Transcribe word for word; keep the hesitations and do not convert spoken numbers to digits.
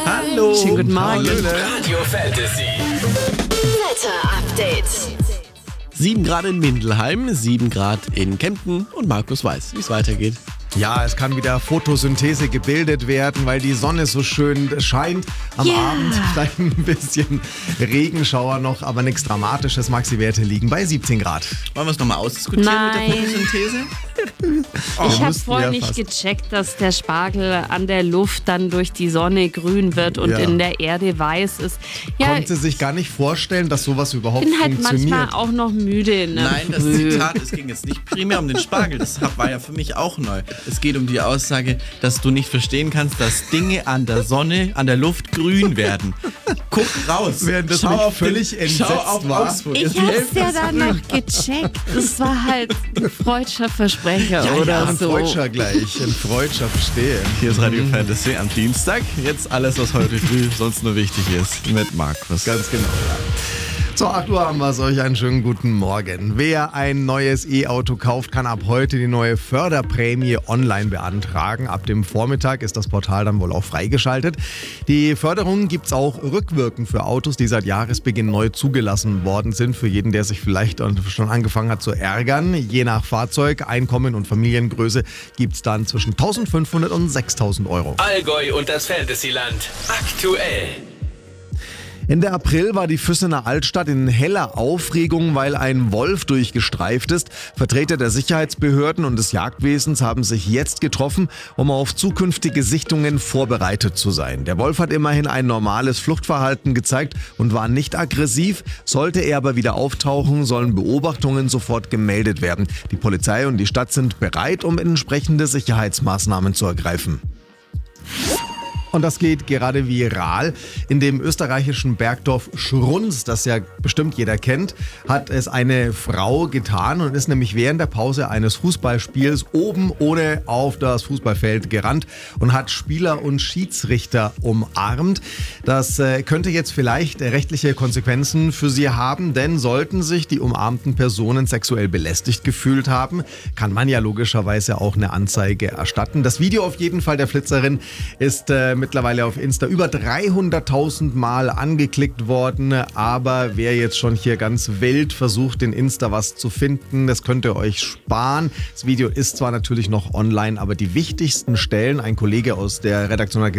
Hallo. Schönen guten Morgen. Radio Fantasy. Wetter-Update. sieben Grad in Mindelheim, sieben Grad in Kempten und Markus weiß, wie es weitergeht. Ja, es kann wieder Photosynthese gebildet werden, weil die Sonne so schön scheint. Am Yeah. Abend vielleicht ein bisschen Regenschauer noch, aber nichts Dramatisches. Maxi-Werte liegen bei siebzehn Grad. Wollen wir es nochmal ausdiskutieren Nein. mit der Photosynthese? Oh, Ich habe mussten vorher wir nicht fast. gecheckt, dass der Spargel an der Luft dann durch die Sonne grün wird und Ja. in der Erde weiß ist. Ja, Konnte sich gar nicht vorstellen, dass sowas überhaupt ich bin halt funktioniert. manchmal auch noch müde in der Nein, das Früh. Zitat, es ging jetzt nicht primär um den Spargel, das war ja für mich auch neu. Es geht um die Aussage, dass du nicht verstehen kannst, dass Dinge an der Sonne, an der Luft grün werden. Guck raus. Während das schau mich auf völlig den, entsetzt schau auf war. Augsburg. Ich Es hab's hilft ja das dann grün. noch gecheckt. Das war halt ein freudscher Versprecher Ja, oder ja, Ein so. Freudscher gleich, ein Freudscher, verstehe. Hier ist Radio Fantasy am Dienstag. Jetzt alles, was heute früh sonst nur wichtig ist, mit Markus. Ganz genau, ja. Zur acht Uhr haben wir es euch einen schönen guten Morgen. Wer ein neues E-Auto kauft, kann ab heute die neue Förderprämie online beantragen. Ab dem Vormittag ist das Portal dann wohl auch freigeschaltet. Die Förderung gibt es auch rückwirkend für Autos, die seit Jahresbeginn neu zugelassen worden sind. Für jeden, der sich vielleicht schon angefangen hat zu ärgern. Je nach Fahrzeug, Einkommen und Familiengröße gibt es dann zwischen eintausendfünfhundert und sechstausend Euro. Allgäu und das Fantasyland. Aktuell. Ende April war die Füssener Altstadt in heller Aufregung, weil ein Wolf durchgestreift ist. Vertreter der Sicherheitsbehörden und des Jagdwesens haben sich jetzt getroffen, um auf zukünftige Sichtungen vorbereitet zu sein. Der Wolf hat immerhin ein normales Fluchtverhalten gezeigt und war nicht aggressiv. Sollte er aber wieder auftauchen, sollen Beobachtungen sofort gemeldet werden. Die Polizei und die Stadt sind bereit, um entsprechende Sicherheitsmaßnahmen zu ergreifen. Und das geht gerade viral. In dem österreichischen Bergdorf Schrunz, das ja bestimmt jeder kennt, hat es eine Frau getan und ist nämlich während der Pause eines Fußballspiels oben ohne auf das Fußballfeld gerannt und hat Spieler und Schiedsrichter umarmt. Das äh, könnte jetzt vielleicht rechtliche Konsequenzen für sie haben, denn sollten sich die umarmten Personen sexuell belästigt gefühlt haben, kann man ja logischerweise auch eine Anzeige erstatten. Das Video auf jeden Fall der Flitzerin ist äh, mittlerweile auf Insta über dreihunderttausend Mal angeklickt worden, aber wer jetzt schon hier ganz wild versucht, in Insta was zu finden, das könnt ihr euch sparen. Das Video ist zwar natürlich noch online, aber die wichtigsten Stellen, ein Kollege aus der Redaktion hat